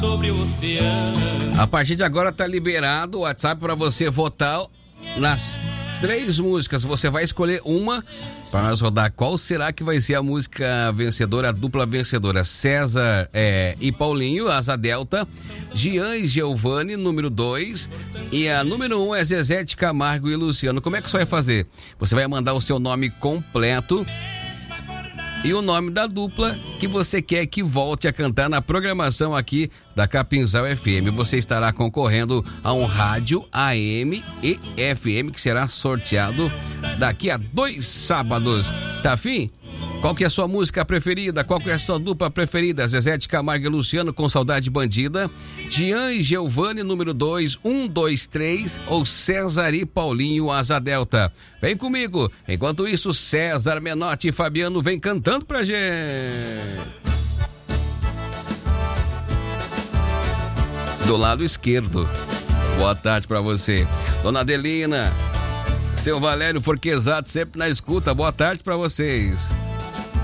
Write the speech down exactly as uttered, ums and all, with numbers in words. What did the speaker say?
sobre o oceano. A partir de agora tá liberado o WhatsApp para você votar nas três músicas. Você vai escolher uma para nós rodar. Qual será que vai ser a música vencedora, a dupla vencedora? César é, e Paulinho, Asa Delta. Gian e Giovanni, número dois. E a número um é Zezé de Camargo e Luciano. Como é que você vai fazer? Você vai mandar o seu nome completo e o nome da dupla que você quer que volte a cantar na programação aqui da Capinzal F M. Você estará concorrendo a um rádio A M e F M que será sorteado daqui a dois sábados. Tá afim? Qual que é a sua música preferida? Qual que é a sua dupla preferida? Zezé de Camargo e Luciano com Saudade Bandida, Gian e Giovanni, número dois, um, dois, três, ou César e Paulinho, Asa Delta. Vem comigo. Enquanto isso, César Menotti e Fabiano vem cantando pra gente. Do lado esquerdo. Boa tarde pra você. Dona Adelina, seu Valério Forquesato sempre na escuta. Boa tarde pra vocês.